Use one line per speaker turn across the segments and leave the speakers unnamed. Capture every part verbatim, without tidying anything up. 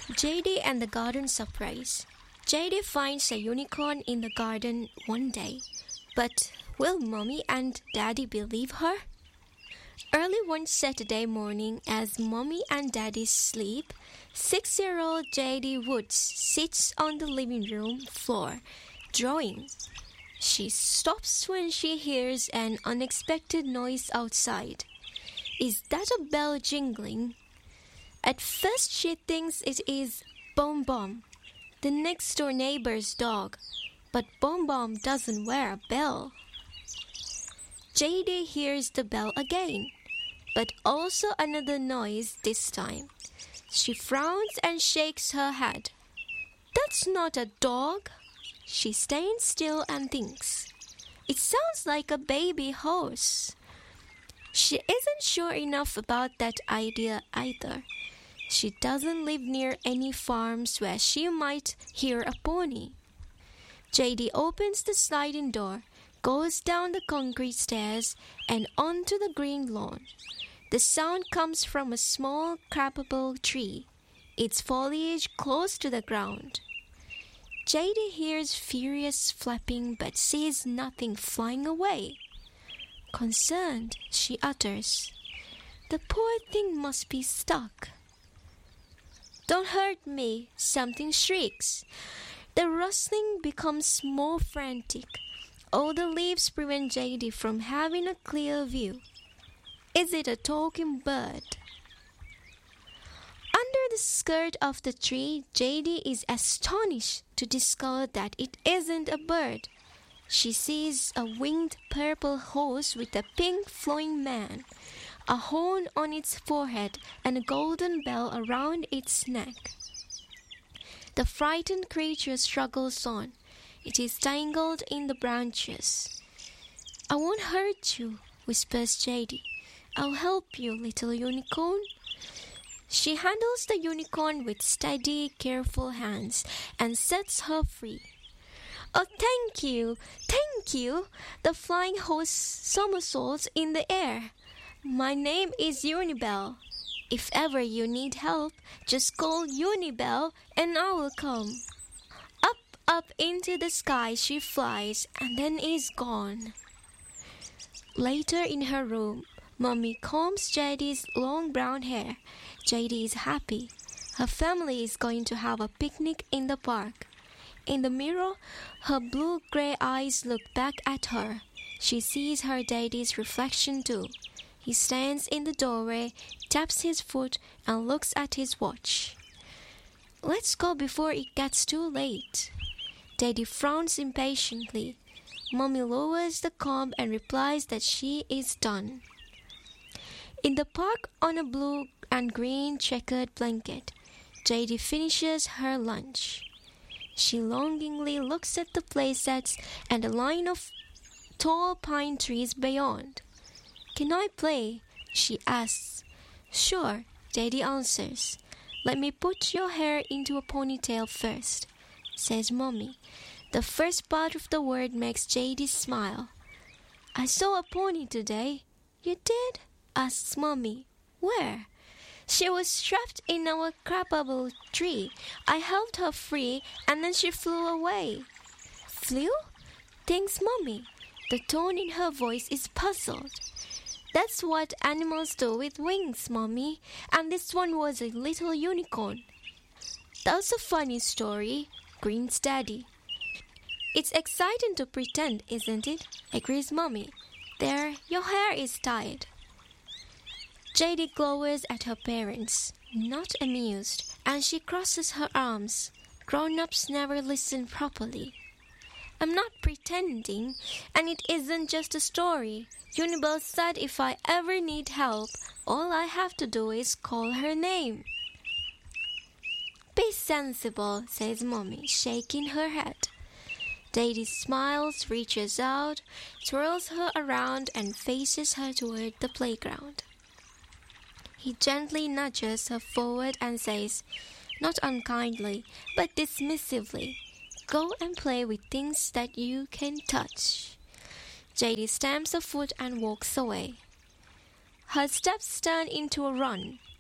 J D and the Garden Surprise. J D finds a unicorn in the garden one day, but will Mommy and Daddy believe her? Early one Saturday morning, as Mommy and Daddy sleep, six-year-old J D Woods sits on the living room floor, drawing. She stops when she hears an unexpected noise outside. Is that a bell jingling? At first she thinks it is Bom Bom, the next-door neighbor's dog, but Bom Bom doesn't wear a bell. J D hears the bell again, but also another noise this time. She frowns and shakes her head. That's not a dog. She stands still and thinks. It sounds like a baby horse. She isn't sure enough about that idea either. She doesn't live near any farms where she might hear a pony. J D opens the sliding door, goes down the concrete stairs, and onto the green lawn. The sound comes from a small crabapple tree, its foliage close to the ground. J D hears furious flapping but sees nothing flying away. Concerned, she utters, "The poor thing must be stuck." "Don't hurt me," something shrieks. The rustling becomes more frantic. All the leaves prevent J D from having a clear view. Is it a talking bird? Under the skirt of the tree, J D is astonished to discover that it isn't a bird. She sees a winged purple horse with a pink flowing mane, a horn on its forehead, and a golden bell around its neck. The frightened creature struggles on. It is tangled in the branches. "I won't hurt you," whispers J D. "I'll help you, little unicorn." She handles the unicorn with steady, careful hands and sets her free. "Oh, thank you, thank you!" The flying horse somersaults in the air. "My name is Unibel. If ever you need help, just call Unibel and I will come." Up, up into the sky she flies and then is gone. Later in her room, Mommy combs J D's long brown hair. J D is happy. Her family is going to have a picnic in the park. In the mirror, her blue-gray eyes look back at her. She sees her daddy's reflection too. He stands in the doorway, taps his foot, and looks at his watch. "Let's go before it gets too late." Daddy frowns impatiently. Mommy lowers the comb and replies that she is done. In the park, on a blue and green checkered blanket, J D finishes her lunch. She longingly looks at the playsets and the line of tall pine trees beyond. "Can I play?" she asks. "Sure," J D answers. "Let me put your hair into a ponytail first," says Mommy. The first part of the word makes J D smile. "I saw a pony today." "You did?" asks Mommy. "Where?" "She was strapped in our crabapple tree. I helped her free, and then she flew away." "Flew?" thinks Mommy. The tone in her voice is puzzled. "That's what animals do with wings, Mommy, and this one was a little unicorn." "That's a funny story," grins Daddy. "It's exciting to pretend, isn't it?" agrees Mommy. "There, your hair is tied." J D glowers at her parents, not amused, and she crosses her arms. Grown-ups never listen properly. "I'm not pretending, and it isn't just a story. Unibel said if I ever need help, all I have to do is call her name." "Be sensible," says Mommy, shaking her head. Daddy smiles, reaches out, twirls her around, and faces her toward the playground. He gently nudges her forward and says, not unkindly, but dismissively, "Go and play with things that you can touch." J D stamps a foot and walks away. Her steps turn into a run.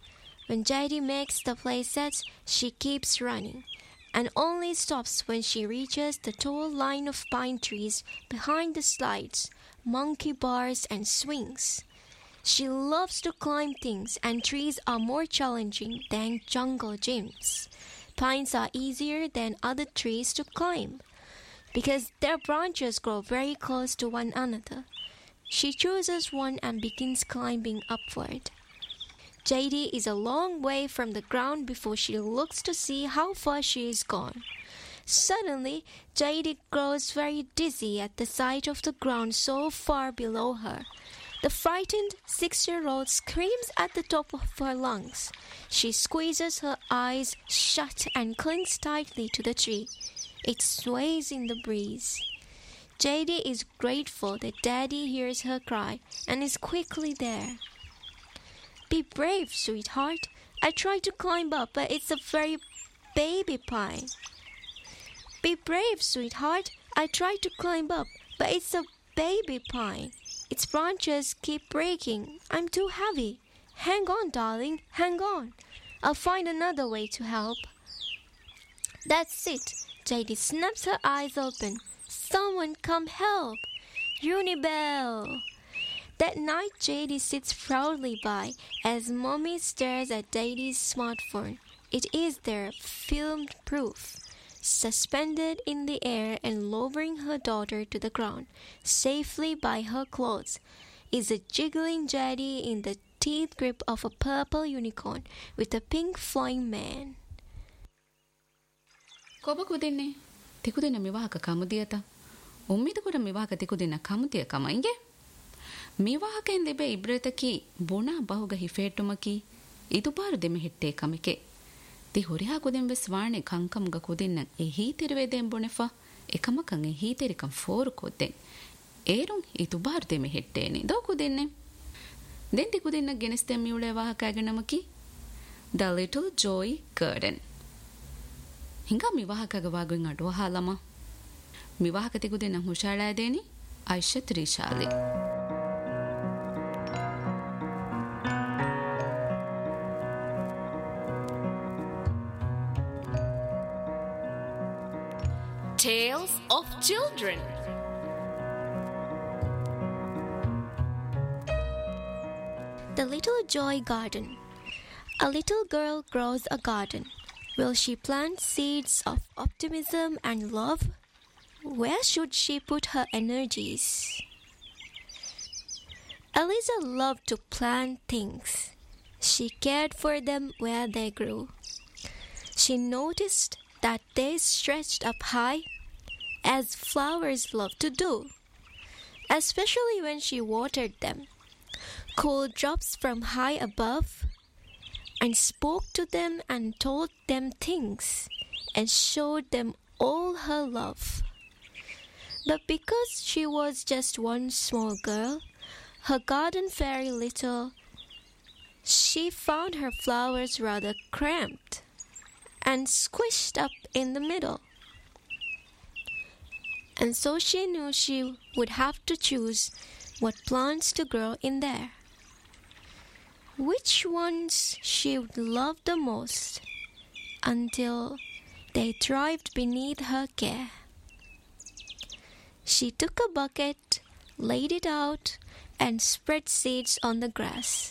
When J D makes the play sets, she keeps running and only stops when she reaches the tall line of pine trees behind the slides, monkey bars, and swings. She loves to climb things, and trees are more challenging than jungle gyms. Pines are easier than other trees to climb because their branches grow very close to one another. She chooses one and begins climbing upward. J D is a long way from the ground before she looks to see how far she is gone. Suddenly, J D grows very dizzy at the sight of the ground so far below her. The frightened six-year-old screams at the top of her lungs. She squeezes her eyes shut and clings tightly to the tree. It sways in the breeze. J D is grateful that Daddy hears her cry and is quickly there. Be brave, sweetheart. I tried to climb up, but it's a very baby pine. Be brave, sweetheart. I tried to climb up, but it's a baby pine. Its branches keep breaking. I'm too heavy. Hang on, darling. Hang on. I'll find another way to help. That's it. J D snaps her eyes open. Someone come help. Unibel. That night, J D sits proudly by as Mommy stares at Daddy's smartphone. It is their filmed proof. Suspended in the air and lowering her daughter to the ground, safely by her clothes, is a jiggling J D in the teeth grip of a purple unicorn with a pink flying man.
කොබකුදින්නේ තිකුදින මිවාහක කමුදියත උම්මිදකුට මිවාහක තිකුදින කමුතිය කමයිගේ මිවාහකෙන් දෙබේ ඉබ්‍රතකි බොනා බහුග හිෆේටුමකි ඉදුපාරු දෙමෙ හිට්ටේ කමිකේ ති හොරිහා කුදින් වෙස් වාණේ කංකමුග කුදින්න ඒ හීතෙරවේදෙන් බොනෙෆා එකමකන් ඒ හීතෙරිකම් ෆෝරු කොද්දෙන් ඒරුන් ඉදුපාරු දෙමෙ හිට්ටේනි දෝ කුදින්නේ දෙන් ති කුදින්න ගෙනස් දෙම් මියුලේ වාහකයගෙනමකි The Little Joy Garden ಹಿಂಗ ಮಿವಾಹಕಗವಾಗುಂ ಅಡುವ ಹಾಲಮ ಮಿವಾಹಕತಿಗುದೆ ನಂ ಹುಷಾಳಾದೇನಿ ಐಷತ್ ರೀಶಾಲಿ
Tales of Children.
The Little Joy Garden. A little girl grows a garden. Will she plant seeds of optimism and love? Where should she put her energies? Eliza loved to plant things. She cared for them where they grew. She noticed that they stretched up high, as flowers love to do, especially when she watered them. Cool drops from high above, and spoke to them and told them things and showed them all her love. But because she was just one small girl, her garden very little, she found her flowers rather cramped and squished up in the middle. And so she knew she would have to choose what plants to grow in there. Which ones she would love the most until they thrived beneath her care. She took a bucket, laid it out, and spread seeds on the grass.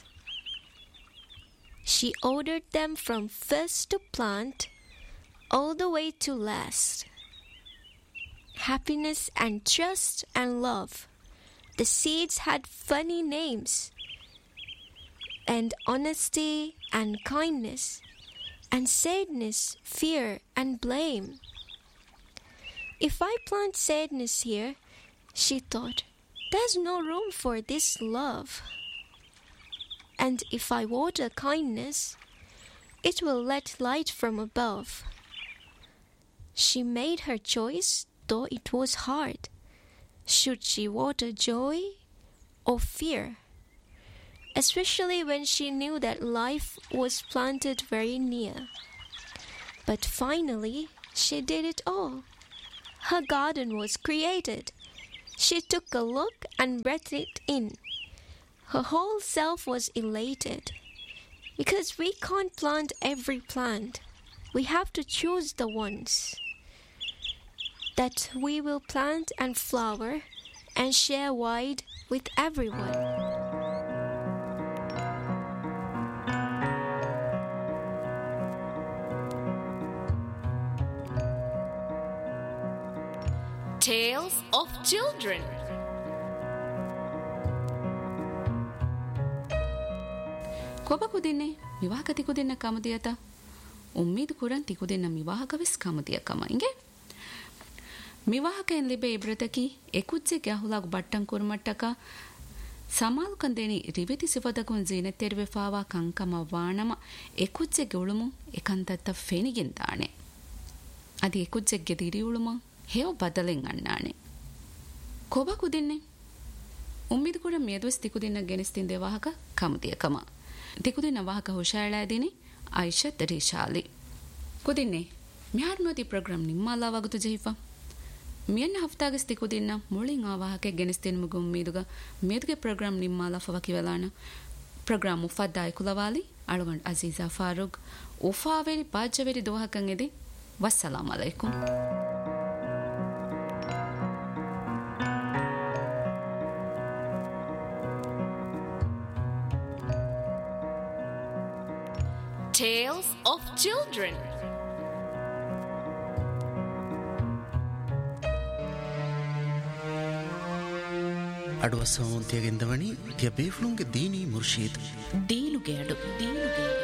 She ordered them from first to plant all the way to last. Happiness and trust and love. The seeds had funny names. And honesty and kindness, and sadness, fear, and blame. If I plant sadness here, she thought, there's no room for this love. And if I water kindness, it will let light from above. She made her choice, though it was hard. Should she water joy or fear? Especially when she knew that life was planted very near. But finally, she did it all. Her garden was created. She took a look and breathed it in. Her whole self was elated. Because we can't plant every plant. We have to choose the ones that we will plant and flower and share wide with everyone.
Tales of Children.
Koba kudinne mivahaka tikudinna kamudiyata ummid kuran tikudinna mivahaka vis kamudiya kama inge mivahaka en libe ibrataki ekutse gahulagu battan kurmattaka samalu kandeni riveti sifatakun zinetterve fawa kankama waanama ekutse gulumu ekantatta fenigintane adi ekutse gediri uluma heo badalen annane koba kudinne ummid kuran miedwes tikudinna genistin devahaka kamudiya kama tikudinna wahaka hushaladini Aisha Tarishali kudinne miharnoti program nimmala wagutu jehifa miyanna haftages tikudinna mulin awahake genistin mugum miduga meduge program nimmala fawaki velana program ufaddai kulavali alwan Aziza Farooq ufaveri bajjaveri dohakan edi wassalamu alaikum.
Tales of Children.
ಅಡುವ ಸೌಂತ್ಯಗೆಂದವಣಿ ತ್ಯ ಬೇಫ್ಲುಂಗೆ ದೀನಿ ಮುರ್ಷೀದ್
ದೀನುಗೆ ಅಡು ದೀನುಗೆ